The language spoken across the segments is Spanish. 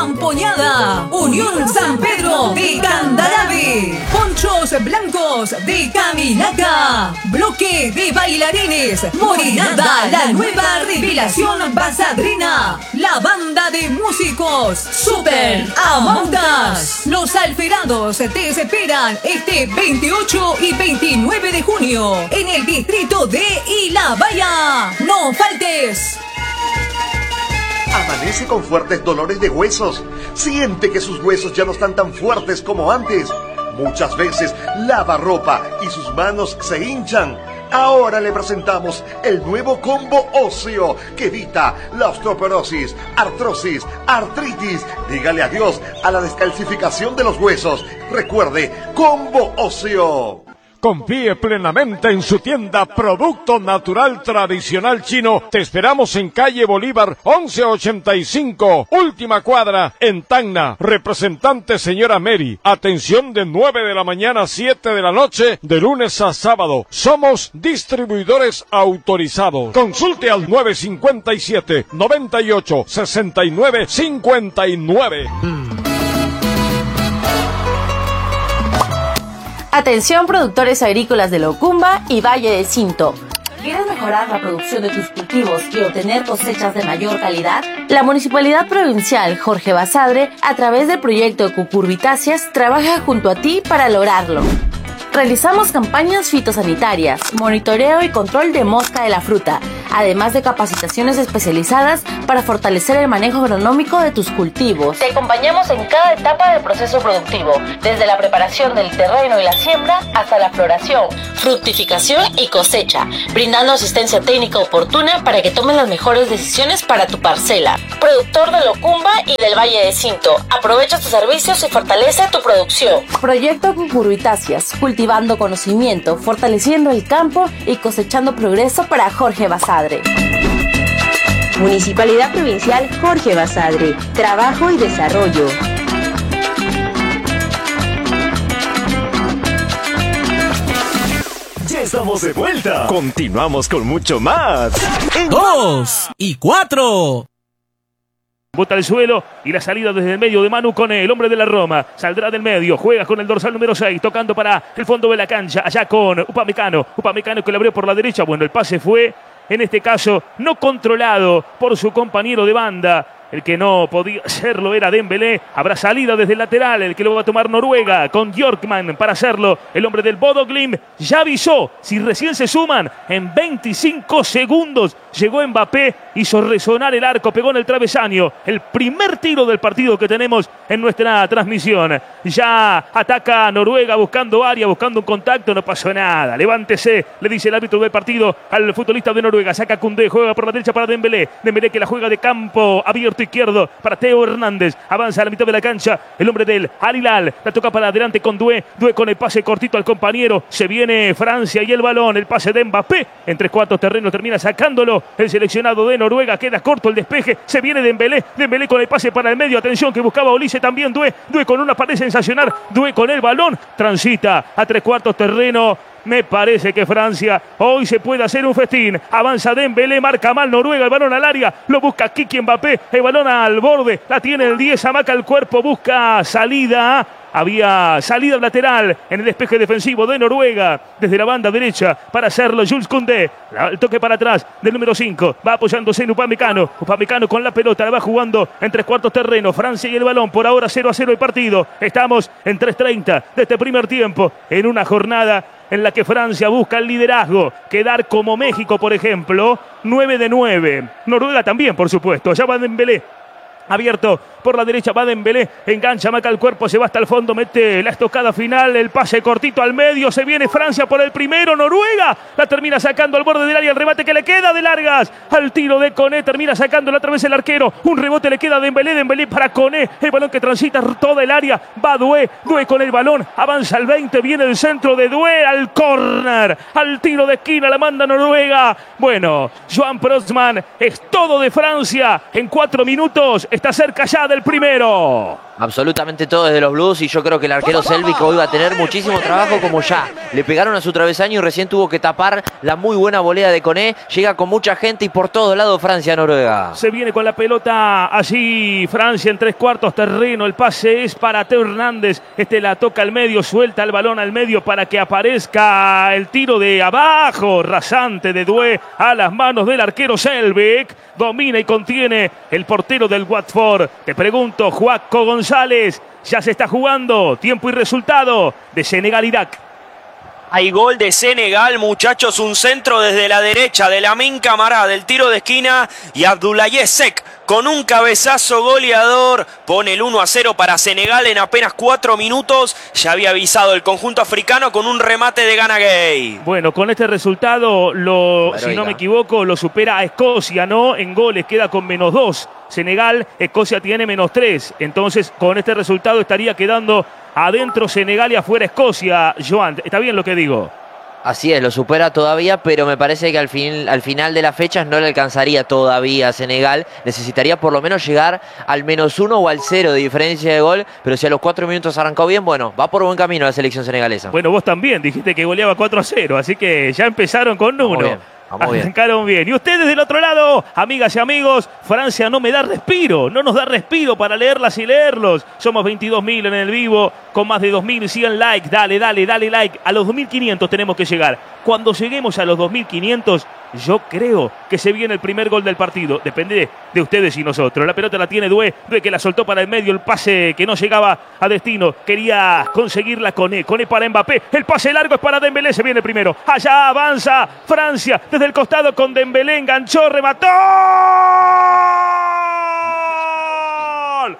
Ampoñada, Unión San Pedro de Candarabe, Ponchos Blancos de Caminaca, Bloque de Bailarines, Morinada, la nueva revelación basadrina, la banda de músicos Super Amondas. Los Alferados te esperan este 28 y 29 de junio en el distrito de Ilabaya. ¡No faltes! Amanece con fuertes dolores de huesos. Siente que sus huesos ya no están tan fuertes como antes. Muchas veces lava ropa y sus manos se hinchan. Ahora le presentamos el nuevo combo óseo que evita la osteoporosis, artrosis, artritis. Dígale adiós a la descalcificación de los huesos. Recuerde, combo óseo. Confíe plenamente en su tienda Producto Natural Tradicional Chino. Te esperamos en calle Bolívar 1185, última cuadra, en Tacna. Representante señora Mary. Atención de 9 de la mañana a 7 de la noche, de lunes a sábado. Somos distribuidores autorizados. Consulte al 957-98-69-59. Atención productores agrícolas de Locumba y Valle del Cinto. ¿Quieres mejorar la producción de tus cultivos y obtener cosechas de mayor calidad? La Municipalidad Provincial Jorge Basadre, a través del proyecto Cucurbitáceas, trabaja junto a ti para lograrlo. Realizamos campañas fitosanitarias, monitoreo y control de mosca de la fruta, además de capacitaciones especializadas para fortalecer el manejo agronómico de tus cultivos. Te acompañamos en cada etapa del proceso productivo, desde la preparación del terreno y la siembra hasta la floración, fructificación y cosecha, brindando asistencia técnica oportuna para que tomes las mejores decisiones para tu parcela. Productor de Locumba y del Valle de Cinto, aprovecha tus servicios y fortalece tu producción. Proyecto Cucurbitáceas, cultivando conocimiento, fortaleciendo el campo y cosechando progreso para Jorge Basadre. Municipalidad Provincial Jorge Basadre, trabajo y desarrollo. Ya estamos de vuelta. Continuamos con mucho más. 2 y 4. Bota al suelo y la salida desde el medio de Manu Koné, el hombre de la Roma. Saldrá del medio, juega con el dorsal número 6, tocando para el fondo de la cancha. Allá con Upamecano. Upamecano que le abrió por la derecha. Bueno, el pase fue, en este caso, no controlado por su compañero de banda. El que no podía hacerlo era Dembélé. Habrá salida desde el lateral. El que lo va a tomar Noruega con Bjorkman para hacerlo. El hombre del Bodo Glimt ya avisó. Si recién se suman, en 25 segundos llegó Mbappé. Hizo resonar el arco. Pegó en el travesaño. El primer tiro del partido que tenemos en nuestra transmisión. Ya ataca Noruega buscando área, buscando un contacto. No pasó nada. Levántese, le dice el árbitro del partido al futbolista de Noruega. Saca Koundé, juega por la derecha para Dembélé. Dembélé que la juega de campo abierto izquierdo para Theo Hernández. Avanza a la mitad de la cancha el hombre del Al Hilal. La toca para adelante con Doué. Doué con el pase cortito al compañero. Se viene Francia y el balón. El pase de Mbappé. En 3/4 terreno termina sacándolo el seleccionado de Noruega. Queda corto el despeje. Se viene Dembélé. Dembélé con el pase para el medio. Atención que buscaba Olise también Doué. Doué con una pared sensacional. Doué con el balón. Transita a 3/4 terreno. Me parece que Francia hoy se puede hacer un festín. Avanza Dembélé, marca mal Noruega, el balón al área. Lo busca Kiki Mbappé, el balón al borde. La tiene el 10, amaca el cuerpo, busca salida. Había salida lateral en el despeje defensivo de Noruega. Desde la banda derecha para hacerlo Jules Koundé. El toque para atrás del número 5. Va apoyándose en Upamecano. Upamecano con la pelota, la va jugando en 3/4 terreno. Francia y el balón. Por ahora 0-0 el partido. Estamos en 3:30 de este primer tiempo. En una jornada en la que Francia busca el liderazgo. Quedar como México, por ejemplo. 9 de 9. Noruega también, por supuesto. Allá va Dembélé. Abierto por la derecha va Dembélé, engancha, marca el cuerpo, se va hasta el fondo, mete la estocada final, el pase cortito al medio, se viene Francia por el primero, Noruega la termina sacando al borde del área, el remate que le queda de largas, al tiro de Koné, termina sacando otra vez el arquero, un rebote le queda a Dembélé, Dembélé para Koné, el balón que transita toda el área, va Doué, Doué con el balón, avanza al 20, viene el centro de Doué al córner, al tiro de esquina, la manda Noruega, bueno, Joan Prosman es todo de Francia, en 4 minutos, está cerca ya del del primero. Absolutamente todo desde los Blues, y yo creo que el arquero Selbik hoy va a tener muchísimo trabajo, como ya le pegaron a su travesaño y recién tuvo que tapar la muy buena volea de Koné. Llega con mucha gente y por todos lados Francia-Noruega. Se viene con la pelota allí Francia en 3/4 terreno. El pase es para Teo Hernández. La toca al medio, suelta el balón al medio para que aparezca el tiro de abajo. Rasante de Doué a las manos del arquero Selbik. Domina y contiene el portero del Watford. Te pregunto, Joaco González, ya se está jugando tiempo y resultado de Senegal-Irak. Hay gol de Senegal, muchachos, un centro desde la derecha de Lamine Camara, del tiro de esquina, y Abdoulaye Seck con un cabezazo goleador pone el 1-0 para Senegal en apenas 4 minutos. Ya había avisado el conjunto africano con un remate de Gana Gueye. Bueno, con este resultado, si no me equivoco, lo supera a Escocia, ¿no? En goles queda con -2. Senegal, Escocia tiene -3. Entonces, con este resultado estaría quedando adentro Senegal y afuera Escocia. Joan, ¿está bien lo que digo? Así es, lo supera todavía, pero me parece que al final de las fechas no le alcanzaría todavía a Senegal. Necesitaría por lo menos llegar al -1 o al 0 de diferencia de gol, pero si a los 4 minutos arrancó bien, bueno, va por buen camino la selección senegalesa. Bueno, vos también dijiste que goleaba 4-0, así que ya empezaron con 1. Arrancaron bien. Y ustedes del otro lado, amigas y amigos, Francia no me da respiro, no nos da respiro para leerlas y leerlos. Somos 22.000 en el vivo, con más de 2.100 likes. Dale like. A los 2.500 tenemos que llegar. Cuando lleguemos a los 2.500, yo creo que se viene el primer gol del partido. Depende de ustedes y nosotros. La pelota la tiene Doué que la soltó para el medio. El pase que no llegaba a destino. Quería conseguirla Koné para Mbappé. El pase largo es para Dembélé. Se viene primero. Allá avanza Francia desde el costado con Dembélé. Enganchó, remató. ¡Gol!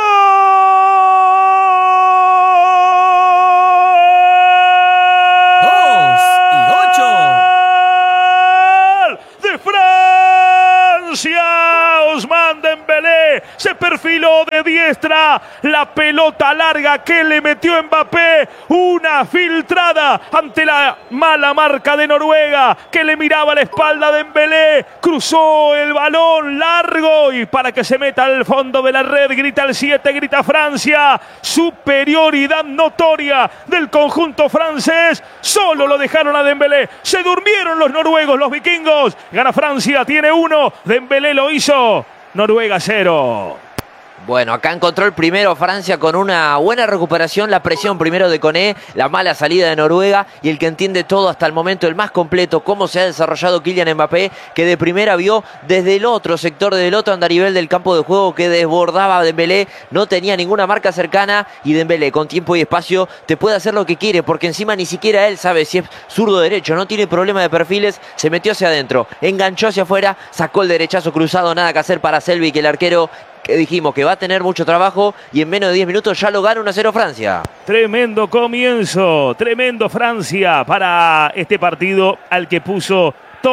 Ousmane Dembélé se perfiló de diestra, la pelota larga que le metió Mbappé, una filtrada ante la mala marca de Noruega que le miraba la espalda a Dembélé, cruzó el balón largo y para que se meta al fondo de la red, grita el 7, grita Francia, superioridad notoria del conjunto francés, solo lo dejaron a Dembélé, se durmieron los noruegos, los vikingos, gana Francia, tiene 1, Dembélé lo hizo, Noruega 0. Bueno, acá encontró el primero Francia con una buena recuperación, la presión primero de Koné, la mala salida de Noruega y el que entiende todo hasta el momento, el más completo, cómo se ha desarrollado Kylian Mbappé, que de primera vio desde el otro sector, desde el otro andarivel del campo de juego que desbordaba a Dembélé, no tenía ninguna marca cercana y Dembélé con tiempo y espacio te puede hacer lo que quiere porque encima ni siquiera él sabe si es zurdo o derecho, no tiene problema de perfiles, se metió hacia adentro, enganchó hacia afuera, sacó el derechazo cruzado, nada que hacer para Selbik, el arquero que dijimos que va a tener mucho trabajo y en menos de 10 minutos ya lo gana 1-0 Francia. Tremendo comienzo, tremendo Francia para este partido al que puso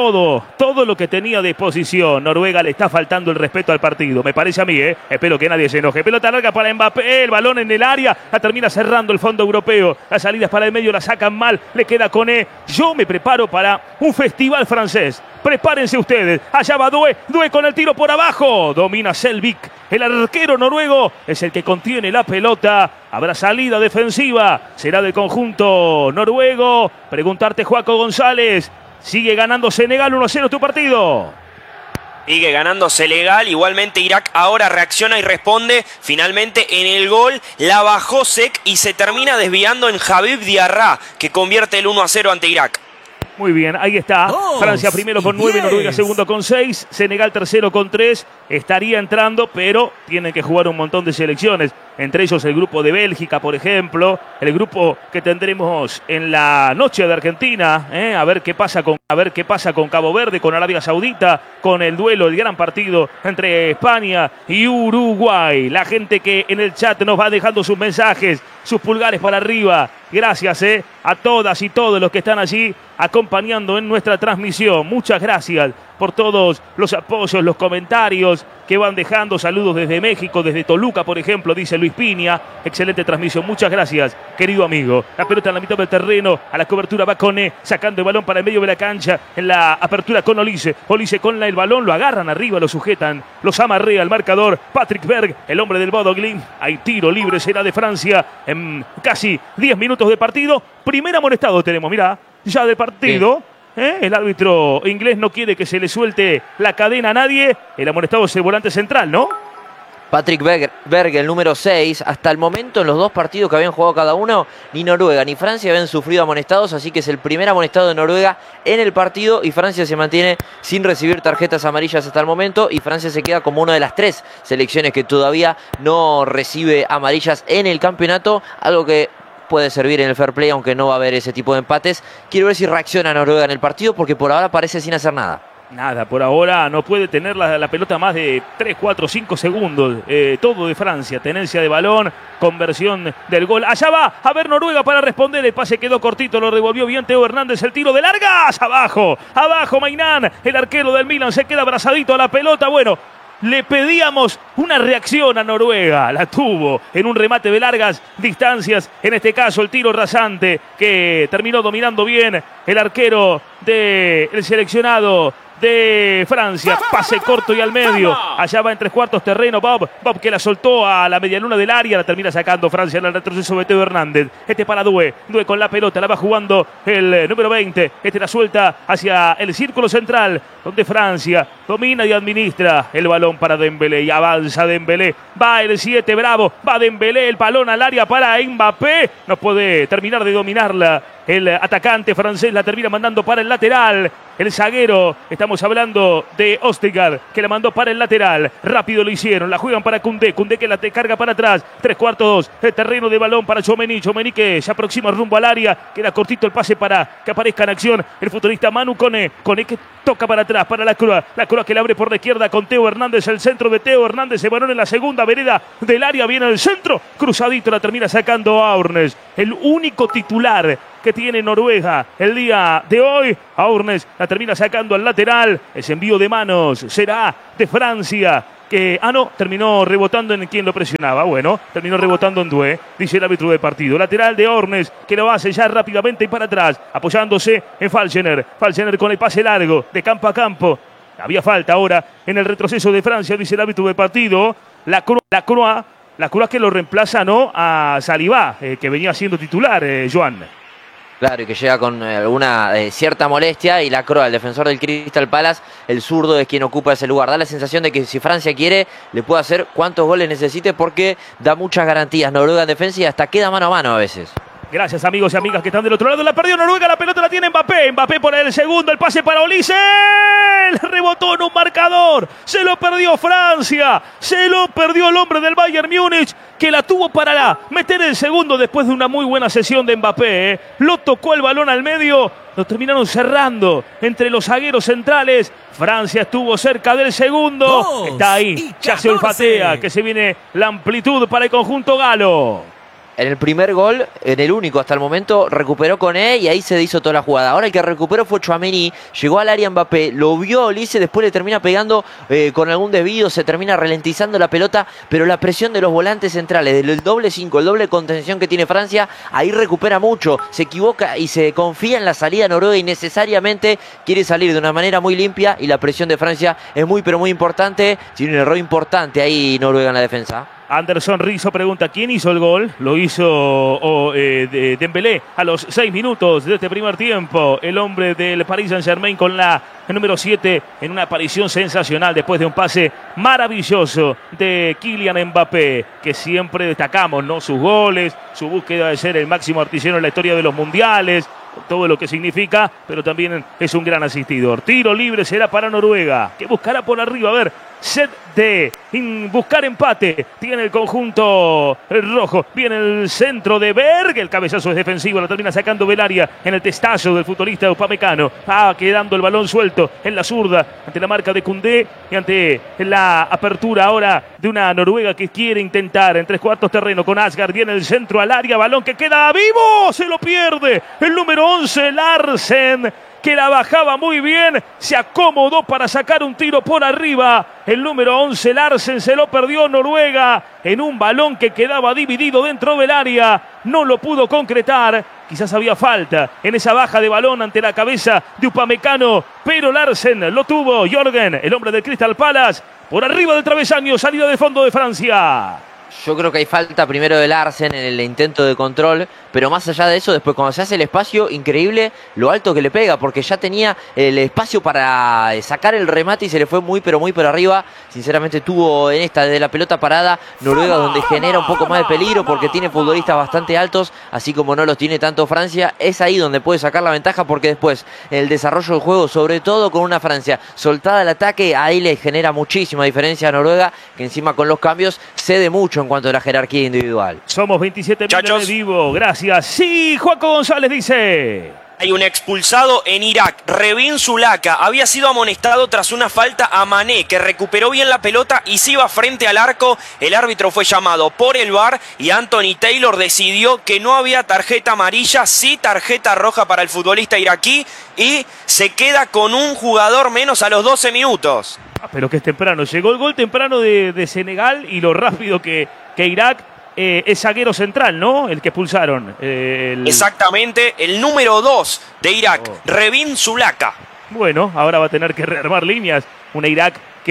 todo lo que tenía a disposición. Noruega le está faltando el respeto al partido, me parece a mí, espero que nadie se enoje. Pelota larga para Mbappé, el balón en el área, la termina cerrando el fondo europeo. Las salidas para el medio la sacan mal, le queda Koné. Yo me preparo para un festival francés. Prepárense ustedes, allá va Doué con el tiro por abajo, domina Selbik, el arquero noruego es el que contiene la pelota, habrá salida defensiva, será del conjunto noruego. Preguntarte, Joaco González, sigue ganando Senegal 1-0 tu partido. Sigue ganando Senegal, igualmente Irak ahora reacciona y responde, finalmente en el gol la bajó Seck y se termina desviando en Habib Diarra, que convierte el 1-0 ante Irak. Muy bien, ahí está. Francia primero con 9, Noruega segundo con 6, Senegal tercero con 3. Estaría entrando, pero tienen que jugar un montón de selecciones. Entre ellos el grupo de Bélgica, por ejemplo. El grupo que tendremos en la noche de Argentina. A ver qué pasa con Cabo Verde, con Arabia Saudita, con el duelo, el gran partido entre España y Uruguay. La gente que en el chat nos va dejando sus mensajes, sus pulgares para arriba. Gracias a todas y todos los que están allí acompañando en nuestra transmisión. Muchas gracias. por todos los apoyos, los comentarios que van dejando. Saludos desde México, desde Toluca, por ejemplo, dice Luis Piña. Excelente transmisión, muchas gracias, querido amigo. La pelota en la mitad del terreno, a la cobertura va Koné, sacando el balón para el medio de la cancha, en la apertura con Olise. Olise con el balón, lo agarran arriba, lo sujetan, los amarrea al marcador. Patrick Berg, el hombre del Bodo Glimt. Hay tiro libre, será de Francia en casi 10 minutos de partido. Primer amonestado tenemos, mirá, ya de partido. Sí. El árbitro inglés no quiere que se le suelte la cadena a nadie. El amonestado es el volante central, ¿no? Patrick Berg, el número 6. Hasta el momento, en los dos partidos que habían jugado cada uno, ni Noruega ni Francia habían sufrido amonestados, así que es el primer amonestado de Noruega en el partido y Francia se mantiene sin recibir tarjetas amarillas hasta el momento y Francia se queda como una de las 3 selecciones que todavía no recibe amarillas en el campeonato, algo que puede servir en el fair play, aunque no va a haber ese tipo de empates. Quiero ver si reacciona Noruega en el partido, porque por ahora parece sin hacer nada. Nada, por ahora no puede tener la pelota más de 3, 4, 5 segundos. Todo de Francia, tenencia de balón, conversión del gol. Allá va, a ver Noruega para responder. El pase quedó cortito, lo revolvió bien Teo Hernández. El tiro de largas, abajo, abajo Maignan, el arquero del Milan se queda abrazadito a la pelota. Bueno, le pedíamos una reacción a Noruega, la tuvo en un remate de largas distancias, en este caso el tiro rasante que terminó dominando bien el arquero del seleccionado de Francia. Pase corto y al medio, allá va en 3/4 terreno Bob que la soltó a la medialuna del área, la termina sacando Francia en el retroceso de Teo Hernández. Para Doué con la pelota, la va jugando el número 20, la suelta hacia el círculo central, donde Francia domina y administra el balón para Dembélé y avanza Dembélé, va el 7, bravo, va Dembélé, el balón al área para Mbappé, no puede terminar de dominarla el atacante francés, la termina mandando para el lateral. El zaguero, estamos hablando de Ostergaard, que la mandó para el lateral. Rápido lo hicieron, la juegan para Koundé que la carga para atrás. 3/4, el terreno de balón para Tchouaméni que se aproxima rumbo al área. Queda cortito el pase para que aparezca en acción el futbolista Manu Koné que toca para atrás, para la Croix que le abre por la izquierda con Teo Hernández, el centro de Teo Hernández, se balón en la segunda vereda del área, viene el centro, cruzadito, la termina sacando Aurnes, el único titular que tiene Noruega el día de hoy. Aurnes la termina sacando al lateral. Ese envío de manos será de Francia, que, terminó rebotando en quien lo presionaba. Bueno, terminó rebotando en Doué, dice el árbitro de partido. Lateral de Aurnes, que lo hace ya rápidamente y para atrás, apoyándose en Falchener con el pase largo, de campo a campo. Había falta ahora en el retroceso de Francia, dice el árbitro de partido. La Croix que lo reemplaza, a Saliba, que venía siendo titular, Joan. Claro, y que llega con alguna cierta molestia, y la Croix, el defensor del Crystal Palace, el zurdo, es quien ocupa ese lugar. Da la sensación de que si Francia quiere, le puede hacer cuantos goles necesite, porque da muchas garantías Noruega en defensa y hasta queda mano a mano a veces. Gracias, amigos y amigas que están del otro lado. La perdió Noruega, la pelota la tiene Mbappé por el segundo, el pase para Olise. Rebotó en un marcador. Se lo perdió Francia. Se lo perdió el hombre del Bayern Múnich, que la tuvo para meter el segundo después de una muy buena sesión de Mbappé. Lo tocó el balón al medio. Lo terminaron cerrando entre los zagueros centrales. Francia estuvo cerca del segundo. Está ahí. Ya se olfatea que se viene la amplitud para el conjunto galo. En el primer gol, en el único hasta el momento, recuperó Koné y ahí se hizo toda la jugada. Ahora el que recuperó fue Tchouaméni, llegó al área Mbappé, lo vio a Olise, después le termina pegando con algún desvío, se termina ralentizando la pelota, pero la presión de los volantes centrales, del doble 5, el doble contención que tiene Francia, ahí recupera mucho, se equivoca y se confía en la salida noruega y necesariamente quiere salir de una manera muy limpia, y la presión de Francia es muy pero muy importante. Tiene un error importante ahí Noruega en la defensa. Anderson Rizzo pregunta, ¿quién hizo el gol? Lo hizo Dembélé a los 6 minutos de este primer tiempo. El hombre del Paris Saint-Germain con la número 7 en una aparición sensacional después de un pase maravilloso de Kylian Mbappé, que siempre destacamos, sus goles, su búsqueda de ser el máximo artillero en la historia de los mundiales, todo lo que significa, pero también es un gran asistidor. Tiro libre será para Noruega, que buscará por arriba, a ver, set de buscar empate, tiene el conjunto rojo, viene el centro de Berg, el cabezazo es defensivo, lo termina sacando del área en el testazo del futbolista Upamecano, quedando el balón suelto en la zurda, ante la marca de Koundé y ante la apertura ahora de una Noruega que quiere intentar en 3/4 terreno con Asgard, viene el centro al área, balón que queda vivo, se lo pierde el número 11 Larsen, que la bajaba muy bien, se acomodó para sacar un tiro por arriba. El número 11, Larsen, se lo perdió Noruega en un balón que quedaba dividido dentro del área. No lo pudo concretar. Quizás había falta en esa baja de balón ante la cabeza de Upamecano, pero Larsen lo tuvo. Jorgen, el hombre del Crystal Palace, por arriba del travesaño, salida de fondo de Francia. Yo creo que hay falta primero de Larsen en el intento de control, pero más allá de eso, después cuando se hace el espacio, increíble lo alto que le pega, porque ya tenía el espacio para sacar el remate y se le fue muy pero muy por arriba. Sinceramente tuvo en esta de la pelota parada Noruega, donde genera un poco más de peligro porque tiene futbolistas bastante altos, así como no los tiene tanto Francia. Es ahí donde puede sacar la ventaja, porque después el desarrollo del juego, sobre todo con una Francia soltada al ataque, ahí le genera muchísima diferencia a Noruega, que encima con los cambios cede mucho en cuanto a la jerarquía individual. Somos 27 millones de vivo, gracias. Sí, Juaco González dice: hay un expulsado en Irak. Revin Zulaka había sido amonestado tras una falta a Mané, que recuperó bien la pelota y se iba frente al arco. El árbitro fue llamado por el VAR y Anthony Taylor decidió que no había tarjeta amarilla, sí tarjeta roja para el futbolista iraquí, y se queda con un jugador menos a los 12 minutos. Pero que es temprano. Llegó el gol temprano de Senegal y lo rápido que Irak. Es zaguero central, ¿no? El que expulsaron. Exactamente, el número 2 de Irak, Revin Zulaka. Bueno, ahora va a tener que rearmar líneas. Una Irak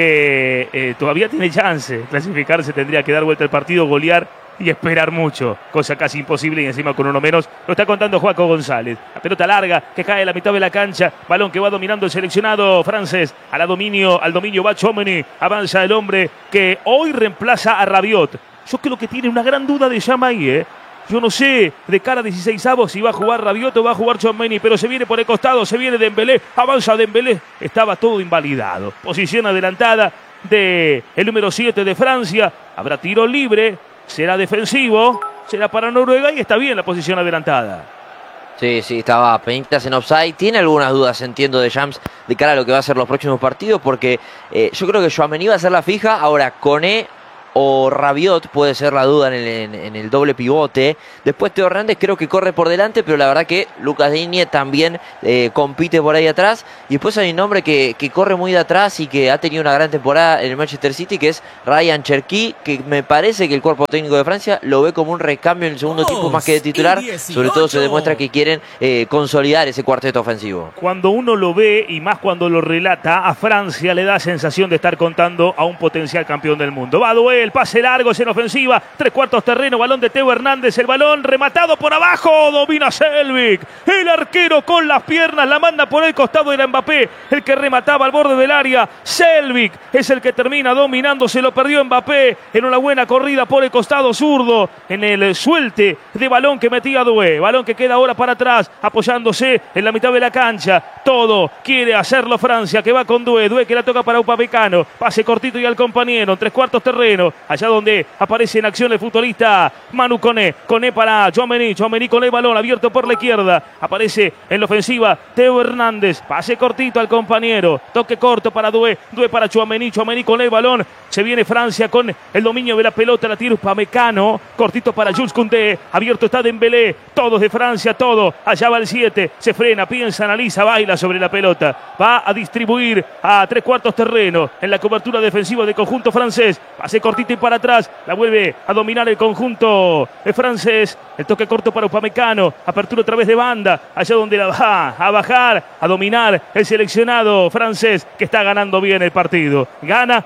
que todavía tiene chance de clasificarse, tendría que dar vuelta al partido, golear y esperar mucho, cosa casi imposible, y encima con uno menos. Lo está contando Juaco González. La pelota larga que cae a la mitad de la cancha, balón que va dominando el seleccionado francés. Al dominio va Tchouaméni. Avanza el hombre que hoy reemplaza a Rabiot. Yo creo que tiene una gran duda de llama ahí, Yo no sé, de cara a 16avos, si va a jugar Rabiot o va a jugar Tchouaméni, pero se viene por el costado, se viene Dembélé, avanza Dembélé. Estaba todo invalidado. Posición adelantada del número 7 de Francia. Habrá tiro libre, será defensivo, será para Noruega y está bien la posición adelantada. Sí, estaba penitas en offside. Tiene algunas dudas, entiendo, de Shams de cara a lo que va a ser los próximos partidos, porque yo creo que Tchouaméni va a ser la fija. Ahora, Koné o Rabiot puede ser la duda en el doble pivote. Después Theo Hernández creo que corre por delante, pero la verdad que Lucas Digne también compite por ahí atrás. Y después hay un hombre que corre muy de atrás y que ha tenido una gran temporada en el Manchester City, que es Ryan Cherki, que me parece que el cuerpo técnico de Francia lo ve como un recambio en el segundo tiempo más que de titular. Sobre todo se demuestra que quieren consolidar ese cuarteto ofensivo. Cuando uno lo ve, y más cuando lo relata, a Francia le da sensación de estar contando a un potencial campeón del mundo. Va a duel. El pase largo es en ofensiva, 3/4 terreno, balón de Theo Hernández, el balón rematado por abajo, domina Selbik, el arquero con las piernas, la manda por el costado, era Mbappé el que remataba al borde del área. Selbik es el que termina dominando, se lo perdió Mbappé en una buena corrida por el costado zurdo, en el suelte de balón que metía Doué, balón que queda ahora para atrás, apoyándose en la mitad de la cancha. Todo quiere hacerlo Francia, que va con Doué que la toca para Upamecano, pase cortito y al compañero, en 3/4 terreno, allá donde aparece en acción el futbolista Manu Koné para Tchouaméni con el balón abierto por la izquierda, aparece en la ofensiva Theo Hernández, pase cortito al compañero, toque corto para Doué para Tchouaméni con el balón, se viene Francia con el dominio de la pelota, la tira Upamecano, cortito para Jules Koundé, abierto está Dembélé, todos de Francia, todo, allá va el 7, se frena, piensa, analiza, baila sobre la pelota, va a distribuir a 3/4 terreno, en la cobertura defensiva del conjunto francés, pase cortito y para atrás, la vuelve a dominar el conjunto francés, el toque corto para Upamecano, apertura otra vez de banda, allá donde la va a bajar, a dominar el seleccionado francés, que está ganando bien el partido, gana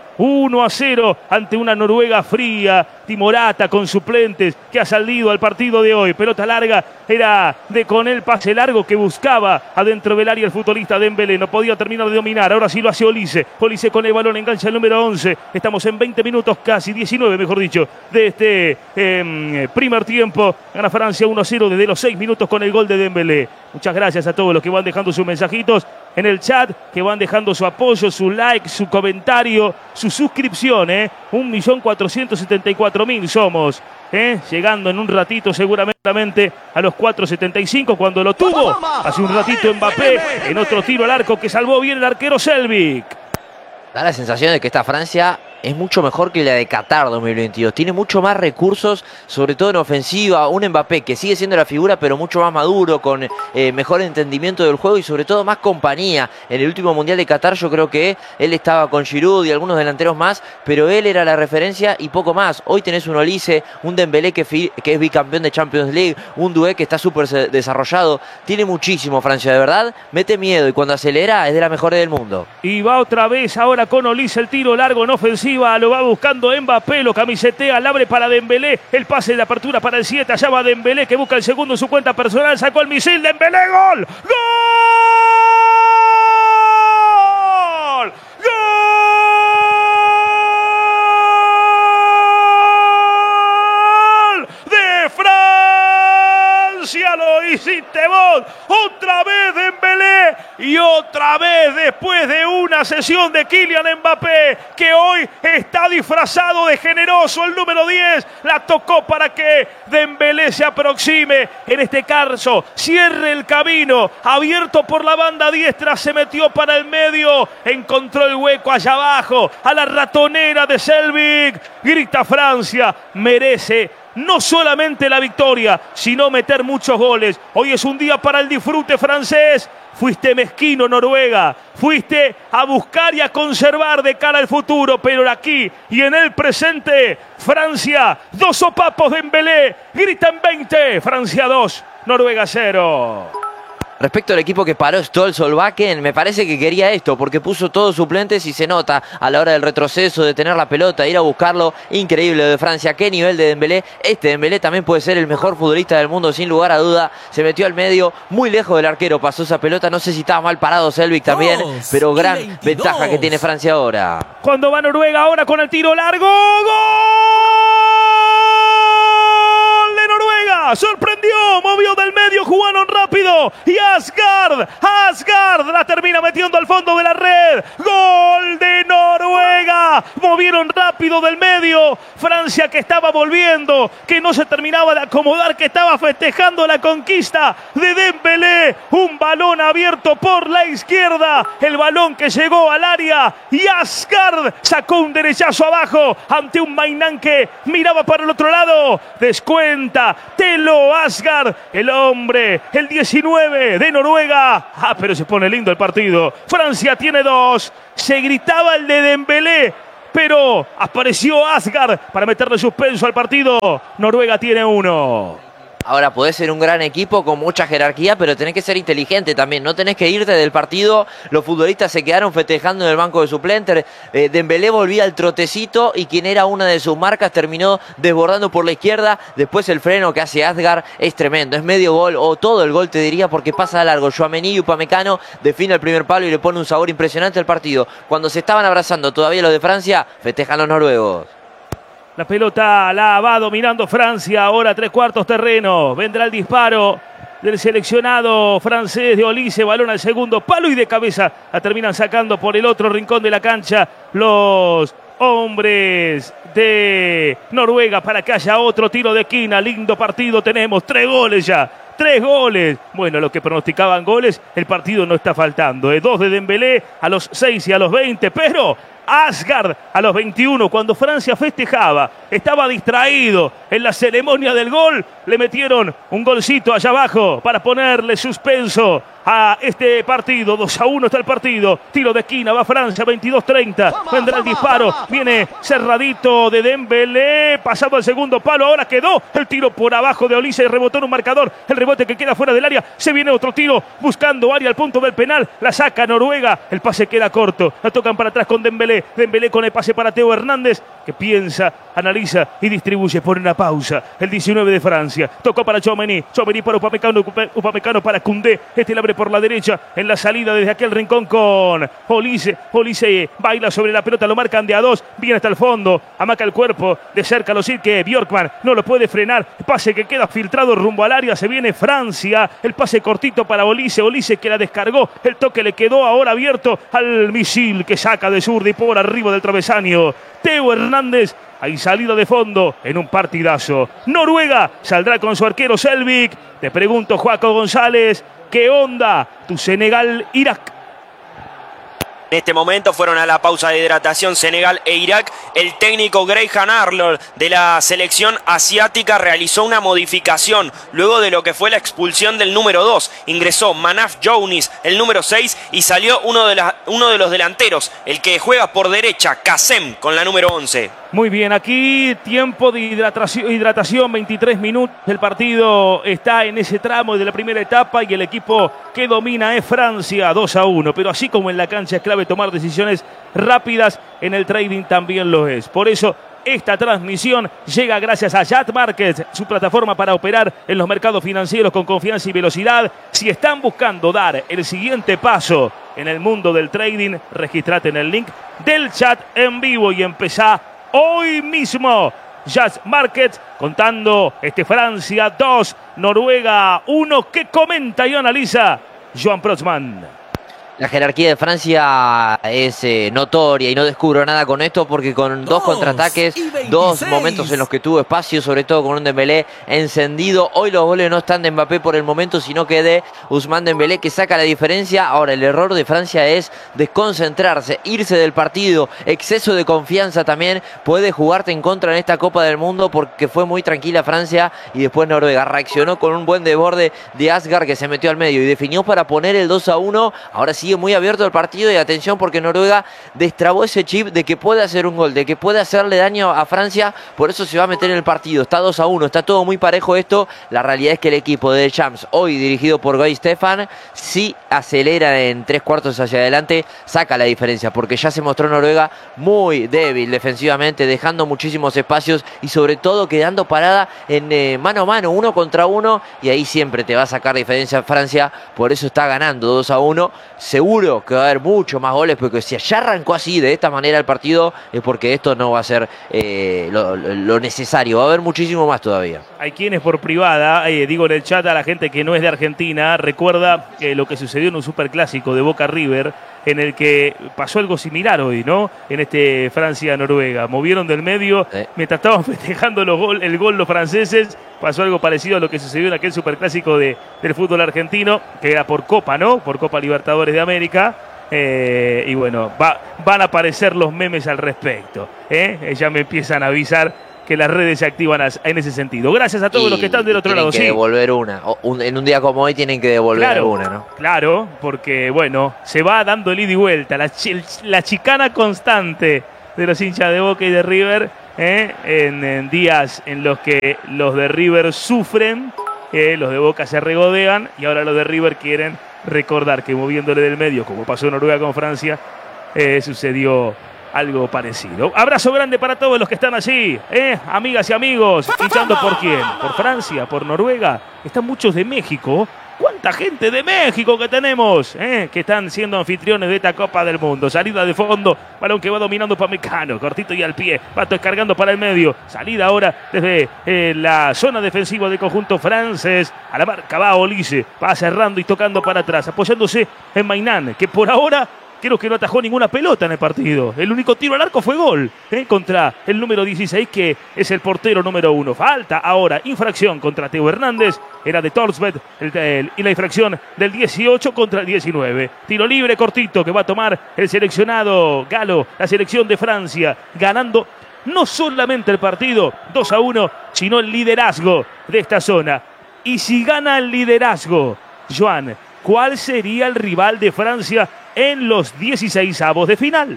1-0 ante una Noruega fría, timorata, con suplentes, que ha salido al partido de hoy. Pelota larga era con el pase largo que buscaba adentro del área el futbolista Dembélé, no podía terminar de dominar, ahora sí lo hace Olise con el balón, engancha el número 11, estamos en 20 minutos, casi 19 mejor dicho, de este primer tiempo. Gana Francia 1-0 desde los 6 minutos con el gol de Dembélé. Muchas gracias a todos los que van dejando sus mensajitos en el chat, que van dejando su apoyo, su like, su comentario, su suscripción. 1.474.000 somos. Llegando en un ratito seguramente a los 4.75, cuando lo tuvo hace un ratito Mbappé en otro tiro al arco que salvó bien el arquero Selbik. Da la sensación de que esta Francia es mucho mejor que la de Qatar 2022. Tiene mucho más recursos, sobre todo en ofensiva. Un Mbappé que sigue siendo la figura, pero mucho más maduro, con mejor entendimiento del juego y sobre todo más compañía. En el último Mundial de Qatar yo creo que él estaba con Giroud y algunos delanteros más, pero él era la referencia y poco más. Hoy tenés un Olise, un Dembélé que es bicampeón de Champions League, un Doué que está súper desarrollado. Tiene muchísimo Francia, de verdad. Mete miedo y cuando acelera es de las mejores del mundo. Y va otra vez ahora con Olise, el tiro largo en ofensiva. Lo va buscando Mbappé, lo camisetea, la abre para Dembélé, el pase de apertura para el 7, allá va Dembélé que busca el segundo en su cuenta personal, sacó el misil, Dembélé, ¡gol! ¡Gol! ¡Gol! ¡De Francia! ¡Lo hiciste vos! ¡Otra vez Dembélé! Y otra vez después de una sesión de Kylian Mbappé, que hoy está disfrazado de generoso, el número 10, la tocó para que Dembélé se aproxime, en este caso, cierre el camino, abierto por la banda diestra, se metió para el medio, encontró el hueco allá abajo, a la ratonera de Selbig, grita Francia, merece no solamente la victoria, sino meter muchos goles. Hoy es un día para el disfrute francés. Fuiste mezquino, Noruega. Fuiste a buscar y a conservar de cara al futuro. Pero aquí y en el presente, Francia, 2 sopapos de Dembélé. Gritan 20. Francia 2, Noruega 0. Respecto al equipo que paró Stolz-Solbakken, me parece que quería esto, porque puso todos suplentes y se nota a la hora del retroceso, de tener la pelota, ir a buscarlo. Increíble de Francia, qué nivel de Dembélé. Este Dembélé también puede ser el mejor futbolista del mundo, sin lugar a duda. Se metió al medio, muy lejos del arquero, pasó esa pelota. No sé si estaba mal parado Selbig también, pero gran ventaja que tiene Francia ahora. Cuando va Noruega ahora con el tiro largo, ¡gol de Noruega! Sorprendió, movió del medio, jugaron rápido y Asgard la termina metiendo al fondo de la red. Gol de Noruega, movieron rápido del medio. Francia, que estaba volviendo, que no se terminaba de acomodar, que estaba festejando la conquista de Dembélé. Un balón abierto por la izquierda, el balón que llegó al área y Asgard sacó un derechazo abajo ante un Maignan que miraba para el otro lado. Descuenta Telo Asgard, el hombre, el 19 de Noruega. Pero se pone lindo el partido. Francia tiene 2. Se gritaba el de Dembélé, pero apareció Asgard para meterle suspenso al partido. Noruega tiene 1. Ahora podés ser un gran equipo con mucha jerarquía, pero tenés que ser inteligente también. No tenés que irte del partido. Los futbolistas se quedaron festejando en el banco de suplentes. Dembélé volvía al trotecito y quien era una de sus marcas terminó desbordando por la izquierda. Después el freno que hace Asgard es tremendo. Es medio gol o todo el gol, te diría, porque pasa de largo. Tchouaméni y Upamecano define el primer palo y le pone un sabor impresionante al partido. Cuando se estaban abrazando todavía los de Francia, festejan los noruegos. La pelota la va dominando Francia, ahora 3/4 terreno. Vendrá el disparo del seleccionado francés de Olise, balón al segundo palo y de cabeza la terminan sacando por el otro rincón de la cancha los hombres de Noruega para que haya otro tiro de esquina. Lindo partido tenemos, 3 goles ya. 3 goles. Bueno, los que pronosticaban goles, el partido no está faltando. 2 de Dembélé a los 6 y a los 20, pero Asgard a los 21, cuando Francia festejaba, estaba distraído en la ceremonia del gol, le metieron un golcito allá abajo para ponerle suspenso a este partido. 2-1 está el partido, tiro de esquina, va Francia, 22-30, vendrá el disparo, viene cerradito de Dembélé, pasado el segundo palo, ahora quedó el tiro por abajo de Olise y rebotó en un marcador, el rebote que queda fuera del área, se viene otro tiro, buscando área al punto del penal, la saca Noruega, el pase queda corto, la tocan para atrás con Dembélé, Dembélé con el pase para Teo Hernández, que piensa, analiza y distribuye, pone una pausa, el 19 de Francia, tocó para Tchouaméni para Upamecano para Koundé, este le abre por la derecha, en la salida desde aquel rincón con Olise, Olise baila sobre la pelota, lo marcan de a 2, viene hasta el fondo, amaca el cuerpo, de cerca lo que Bjorkman no lo puede frenar, pase que queda filtrado rumbo al área, se viene Francia, el pase cortito para Olise, Olise que la descargó, el toque le quedó ahora abierto al misil que saca de zurda y por arriba del travesaño, Teo Hernández. Hay salida de fondo en un partidazo. Noruega saldrá con su arquero Selbig. Te pregunto, Joaco González, ¿qué onda tu Senegal-Irak? En este momento fueron a la pausa de hidratación Senegal e Irak. El técnico Graham Arnold de la selección asiática realizó una modificación luego de lo que fue la expulsión del número 2. Ingresó Manaf Younis, el número 6, y salió uno de los delanteros, el que juega por derecha, Kasem, con la número 11. Muy bien, aquí tiempo de hidratación, 23 minutos. El partido está en ese tramo de la primera etapa y el equipo que domina es Francia, 2-1. Pero así como en la cancha es clave tomar decisiones rápidas, en el trading también lo es. Por eso esta transmisión llega gracias a Yat Markets, su plataforma para operar en los mercados financieros con confianza y velocidad. Si están buscando dar el siguiente paso en el mundo del trading, registrate en el link del chat en vivo y empezá hoy mismo. Jazz Markets contando Francia 2, Noruega 1. ¿Qué comenta y analiza Joan Protzmann? La jerarquía de Francia es notoria y no descubro nada con esto porque con dos contraataques, dos momentos en los que tuvo espacio, sobre todo con un Dembélé encendido. Hoy los goles no están de Mbappé por el momento, sino que de Ousmane Dembélé, que saca la diferencia. Ahora el error de Francia es desconcentrarse, irse del partido. Exceso de confianza también puede jugarte en contra en esta Copa del Mundo porque fue muy tranquila Francia y después Noruega reaccionó con un buen desborde de Asgard que se metió al medio y definió para poner el 2-1. Ahora sí muy abierto el partido y atención porque Noruega destrabó ese chip de que puede hacer un gol, de que puede hacerle daño a Francia, por eso se va a meter en el partido. Está 2-1, está todo muy parejo esto. La realidad es que el equipo de Champs, hoy dirigido por Guy Stefan, sí acelera en 3/4 hacia adelante, saca la diferencia porque ya se mostró Noruega muy débil defensivamente, dejando muchísimos espacios y sobre todo quedando parada en mano a mano, 1 contra 1, y ahí siempre te va a sacar diferencia Francia. Por eso está ganando 2-1. Seguro que va a haber mucho más goles, porque si ya arrancó así, de esta manera el partido, es porque esto no va a ser lo necesario. Va a haber muchísimo más todavía. Hay quienes por privada, digo en el chat a la gente que no es de Argentina, recuerda lo que sucedió en un superclásico de Boca River, en el que pasó algo similar hoy, ¿no? En Francia-Noruega. Movieron del medio, mientras estaban festejando el gol los franceses, pasó algo parecido a lo que sucedió en aquel superclásico del fútbol argentino, que era por Copa, ¿no? Por Copa Libertadores de América. Y bueno, van a aparecer los memes al respecto. Ya me empiezan a avisar que las redes se activan en ese sentido. Gracias a todos los que están del otro lado. Tienen que devolver una. En un día como hoy tienen que devolver alguna, ¿no? Claro, porque bueno, se va dando el ida y vuelta. La chicana constante de los hinchas de Boca y de River, en días en los que los de River sufren, los de Boca se regodean y ahora los de River quieren recordar que moviéndole del medio, como pasó en Noruega con Francia, sucedió algo parecido. Abrazo grande para todos los que están allí, amigas y amigos. ¿Hinchando por quién? ¿Por Francia? ¿Por Noruega? Están muchos de México. ¿Cuánta gente de México que tenemos? Que están siendo anfitriones de esta Copa del Mundo. Salida de fondo, balón que va dominando Upamecano, cortito y al pie, va descargando para el medio. Salida ahora desde la zona defensiva del conjunto francés. A la marca va Olise, va cerrando y tocando para atrás, apoyándose en Mainán, que por ahora creo que no atajó ninguna pelota en el partido. El único tiro al arco fue gol contra el número 16, que es el portero número 1. Falta ahora, infracción contra Teo Hernández. Era de Torsbeth y la infracción del 18 contra el 19. Tiro libre cortito que va a tomar el seleccionado galo, la selección de Francia, ganando no solamente el partido 2-1, sino el liderazgo de esta zona. Y si gana el liderazgo, Joan, ¿cuál sería el rival de Francia en los 16avos de final?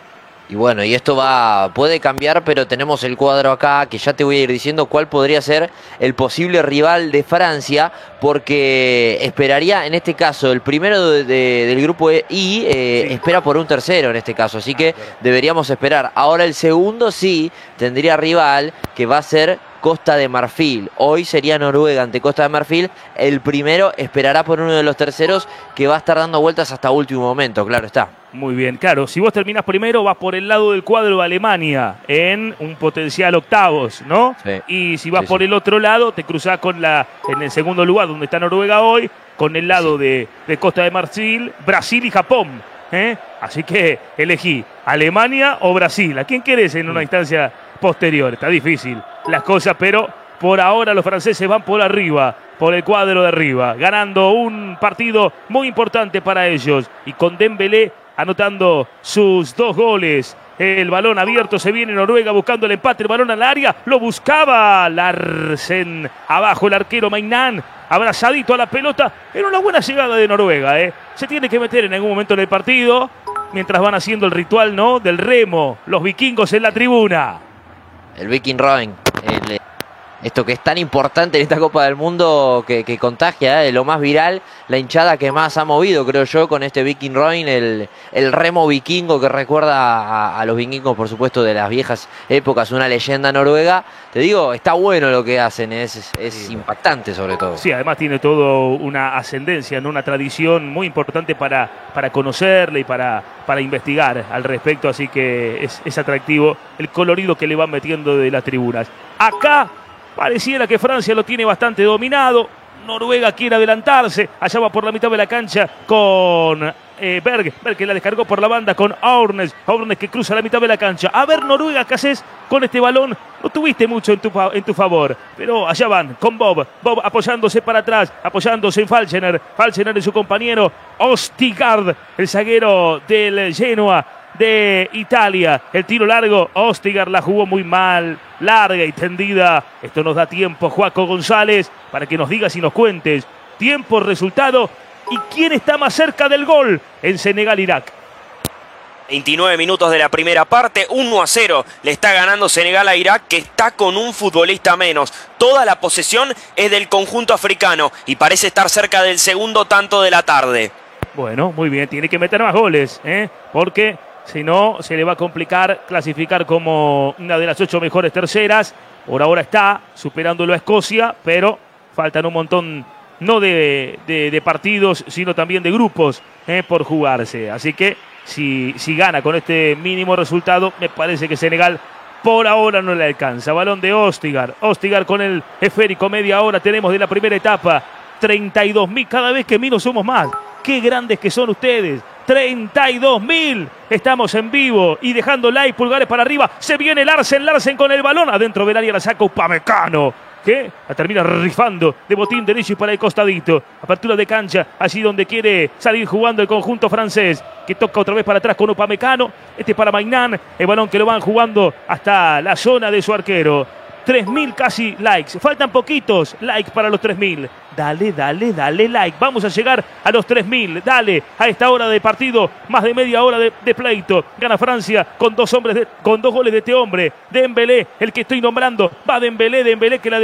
Y bueno, y esto puede cambiar, pero tenemos el cuadro acá que ya te voy a ir diciendo cuál podría ser el posible rival de Francia, porque esperaría en este caso el primero del grupo I, espera por un tercero en este caso, así que deberíamos esperar. Ahora el segundo sí tendría rival, que va a ser Costa de Marfil. Hoy sería Noruega ante Costa de Marfil. El primero esperará por uno de los terceros, que va a estar dando vueltas hasta último momento, claro está. Muy bien, claro, si vos terminás primero vas por el lado del cuadro de Alemania en un potencial octavos, ¿no? Sí. Y si vas por el otro lado, te cruzás en el segundo lugar donde está Noruega hoy, con el lado de Costa de Marfil, Brasil y Japón. Así que elegí Alemania o Brasil. ¿A quién querés en una instancia posterior? Está difícil las cosas, pero por ahora los franceses van por arriba, por el cuadro de arriba, ganando un partido muy importante para ellos, y con Dembélé anotando sus 2 goles. El balón abierto, se viene Noruega buscando el empate, el balón al área, lo buscaba Larsen, abajo el arquero Maignan, abrazadito a la pelota. Era una buena llegada de Noruega, se tiene que meter en algún momento en el partido, mientras van haciendo el ritual, ¿no?, del remo, los vikingos en la tribuna. El Viking Rowing, esto que es tan importante en esta Copa del Mundo, que contagia, lo más viral, la hinchada que más ha movido, creo yo, con este Viking Rowing, el remo vikingo que recuerda a los vikingos, por supuesto, de las viejas épocas, una leyenda noruega. Te digo, está bueno lo que hacen, es impactante sobre todo. Sí, además tiene todo una ascendencia, ¿no?, una tradición muy importante para conocerle y para investigar al respecto, así que es atractivo el colorido que le van metiendo de las tribunas. Acá pareciera que Francia lo tiene bastante dominado. Noruega quiere adelantarse. Allá va por la mitad de la cancha con Berg que la descargó por la banda con Aurnes que cruza la mitad de la cancha. A ver, Noruega, ¿qué haces con este balón? No tuviste mucho en tu favor, pero allá van con Bob apoyándose para atrás, apoyándose en Falchener y su compañero Ostigard, el zaguero del Genoa de Italia. El tiro largo, Ostigard la jugó muy mal, larga y tendida. Esto nos da tiempo, Joaco González, para que nos digas y nos cuentes tiempo, resultado y quién está más cerca del gol en Senegal-Irak. 29 minutos de la primera parte, 1-0 le está ganando Senegal a Irak, que está con un futbolista menos. Toda la posesión es del conjunto africano y parece estar cerca del segundo tanto de la tarde. Bueno, muy bien, tiene que meter más goles, porque si no, se le va a complicar clasificar como una de las 8 mejores terceras. Por ahora está superándolo a Escocia, pero faltan un montón, no de partidos, sino también de grupos por jugarse. Así que si gana con este mínimo resultado, me parece que Senegal por ahora no le alcanza. Balón de Ostigard con el esférico, media hora tenemos de la primera etapa. 32.000, cada vez que miro somos más. Qué grandes que son ustedes. 32.000. Estamos en vivo y dejando like, pulgares para arriba. Se viene Larsen con el balón. Adentro del área la saca Upamecano, que la termina rifando de botín derecho y para el costadito. Apertura de cancha, allí donde quiere salir jugando el conjunto francés, que toca otra vez para atrás con Upamecano. Este para Maignan, el balón que lo van jugando hasta la zona de su arquero. 3.000 casi likes, faltan poquitos likes para los 3.000. Dale like, vamos a llegar a los 3.000. Dale, a esta hora de partido, más de media hora de pleito. Gana Francia con 2 goles de este hombre, Dembélé, el que estoy nombrando. Va Dembélé que la